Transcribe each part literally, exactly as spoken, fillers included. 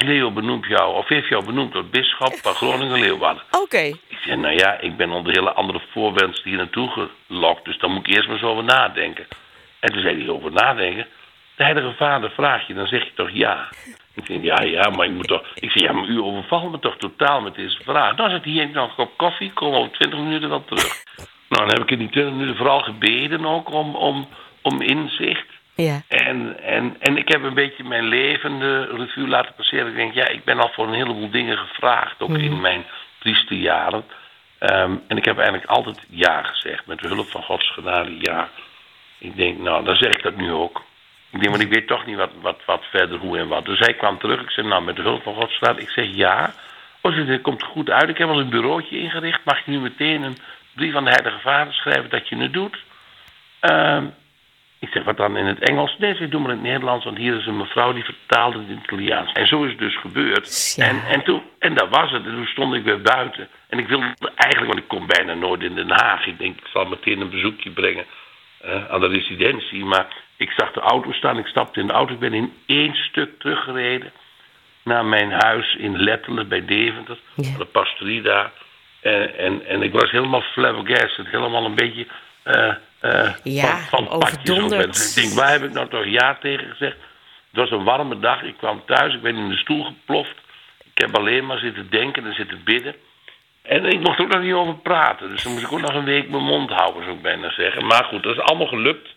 Leo benoemt jou, of heeft jou benoemd tot bisschop van Groningen-Leeuwarden. Oké. Okay. Ik zei, nou ja, ik ben onder hele andere voorwensen hier naartoe gelokt, dus daar moet ik eerst maar eens over nadenken. En toen zei hij, over nadenken? De Heilige Vader vraagt je, dan zeg je toch ja. Ik zei, ja, ja, maar ik moet toch... Ik zei, ja, maar u overvalt me toch totaal met deze vraag. Nou, zit hier nog een kop koffie, kom over twintig minuten wel terug. Nou, dan heb ik in die twintig minuten vooral gebeden ook om, om, om inzicht. Ja. En, en, en ik heb een beetje mijn leven de revue laten passeren. Ik denk, ja, ik ben al voor een heleboel dingen gevraagd, ook mm. in mijn priesterjaren. Um, en ik heb eigenlijk altijd ja gezegd, met de hulp van Gods genade, ja. Ik denk, nou, dan zeg ik dat nu ook. Ik denk, want ik weet toch niet wat, wat, wat verder, hoe en wat. Dus hij kwam terug, ik zei, nou, met de hulp van Gods genade, ik zeg ja. Oh, dit komt goed uit, ik heb al een bureautje ingericht. Mag je nu meteen een brief aan de Heilige Vader schrijven dat je het doet? Um, Ik zeg, wat dan in het Engels? Nee, ik doe maar in het Nederlands, want hier is een mevrouw die vertaalde het in het Italiaans. En zo is het dus gebeurd. Ja. En, en, toen, en dat was het. En toen stond ik weer buiten. En ik wilde eigenlijk, want ik kom bijna nooit in Den Haag. Ik denk, ik zal meteen een bezoekje brengen uh, aan de residentie. Maar ik zag de auto staan, ik stapte in de auto. Ik ben in één stuk teruggereden naar mijn huis in Lettelen bij Deventer. Ja. De pastorie daar. En, en, en ik was helemaal flabbergasted, helemaal een beetje... Uh, Uh, ja, van, van overdonderd. Ik denk, waar heb ik nou toch ja tegen gezegd? Het was een warme dag, ik kwam thuis, ik ben in de stoel geploft. Ik heb alleen maar zitten denken en zitten bidden. En ik mocht ook nog niet over praten. Dus dan moest ik ook nog een week mijn mond houden, zou ik bijna zeggen. Maar goed, dat is allemaal gelukt.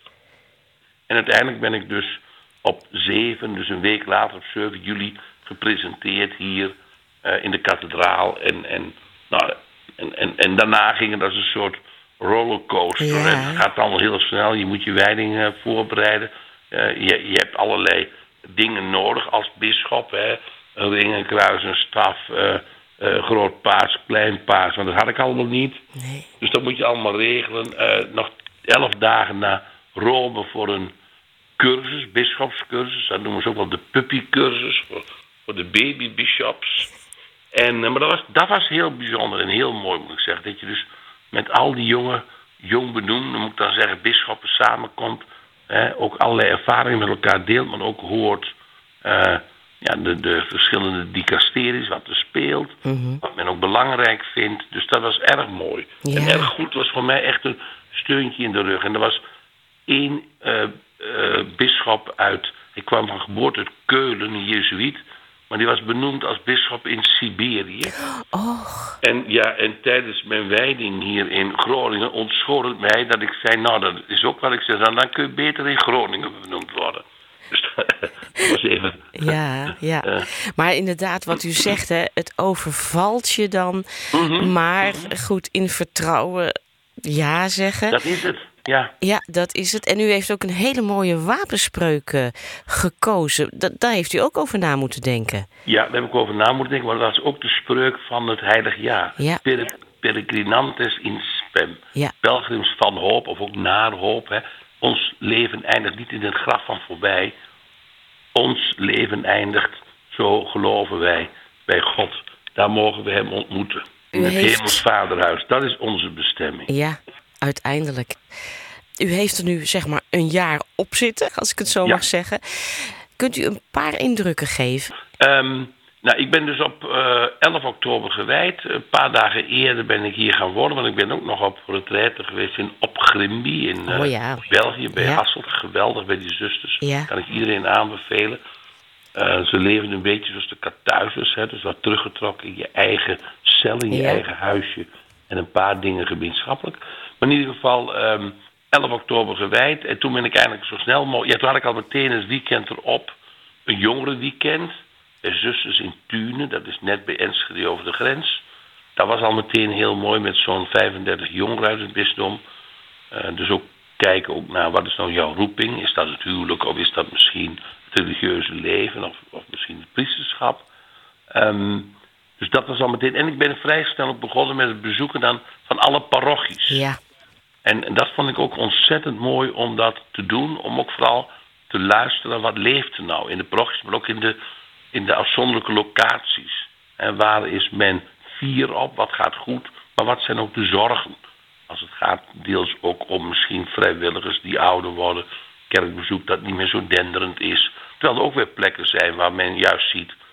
En uiteindelijk ben ik dus op zeven, dus een week later op zeven juli... gepresenteerd hier uh, in de kathedraal. En, en, nou, en, en, en daarna ging het als een soort... rollercoaster. Ja. En het gaat allemaal heel snel. Je moet je wijding uh, voorbereiden. Uh, je, je hebt allerlei dingen nodig als bisschop. Hè? Een ring, een kruis, een staf, uh, uh, groot paas, klein paas. Want dat had ik allemaal niet. Nee. Dus dat moet je allemaal regelen. Uh, nog elf dagen naar Rome voor een cursus, bisschopscursus. Dat noemen ze ook wel de puppycursus. Voor, voor de babybishops. En, uh, maar dat was, dat was heel bijzonder en heel mooi, moet ik zeggen. Dat je dus met al die jonge, jong benoemden, moet ik dan zeggen, bisschoppen samenkomt. Eh, ook allerlei ervaringen met elkaar deelt, maar ook hoort uh, ja, de, de verschillende dicasteries, wat er speelt. Mm-hmm. Wat men ook belangrijk vindt. Dus dat was erg mooi. Ja. En erg goed, was voor mij echt een steuntje in de rug. En er was één uh, uh, bisschop uit, hij kwam van geboorte uit Keulen, een jezuïet. Maar die was benoemd als bisschop in Siberië. Oh. En ja, en tijdens mijn wijding hier in Groningen ontschoot het mij dat ik zei, nou, dat is ook wat ik zei, dan, dan kun je beter in Groningen benoemd worden. Dus dat was even... Ja, ja. Uh, maar inderdaad, wat u zegt, hè, het overvalt je dan. Mm-hmm. Maar goed, in vertrouwen ja zeggen. Dat is het. Ja. ja, dat is het. En u heeft ook een hele mooie wapenspreuk uh, gekozen. Da- daar heeft u ook over na moeten denken. Ja, daar heb ik over na moeten denken. Maar dat is ook de spreuk van het heilig jaar. Ja. Per- peregrinantes in spem. Ja. Pelgrims van hoop, of ook naar hoop. Hè. Ons leven eindigt niet in het graf van voorbij. Ons leven eindigt, zo geloven wij, bij God. Daar mogen we hem ontmoeten. In u het heeft... hemels vaderhuis. Dat is onze bestemming. Ja. Uiteindelijk. U heeft er nu zeg maar een jaar op zitten, als ik het zo ja. mag zeggen. Kunt u een paar indrukken geven? Um, nou, ik ben dus op uh, elf oktober gewijd. Een paar dagen eerder ben ik hier gaan wonen, want ik ben ook nog op retraite geweest in Opgrimby in uh, oh, ja. België, bij ja. Hasselt. Geweldig bij die zusters. Ja. Kan ik iedereen aanbevelen. Uh, ze leven een beetje zoals de Karthuizers, hè, dus wat teruggetrokken in je eigen cel, in je ja. eigen huisje. En een paar dingen gemeenschappelijk. Maar in ieder geval um, elf oktober gewijd. En toen ben ik eigenlijk zo snel mogelijk... Ja, toen had ik al meteen het weekend erop. Een jongerenweekend. Bij zusters in Tunen. Dat is net bij Enschede over de grens. Dat was al meteen heel mooi met zo'n vijfendertig jongeren uit het bisdom. Uh, dus ook kijken ook naar wat is nou jouw roeping. Is dat het huwelijk of is dat misschien het religieuze leven? Of, of misschien het priesterschap? Um, dus dat was al meteen... En ik ben vrij snel ook begonnen met het bezoeken dan van alle parochies. Ja. En, en dat vond ik ook ontzettend mooi om dat te doen. Om ook vooral te luisteren wat leeft er nou in de parochies, maar ook in de, in de afzonderlijke locaties. En waar is men fier op? Wat gaat goed? Maar wat zijn ook de zorgen? Als het gaat deels ook om misschien vrijwilligers die ouder worden. Kerkbezoek dat niet meer zo denderend is. Terwijl er ook weer plekken zijn waar men juist ziet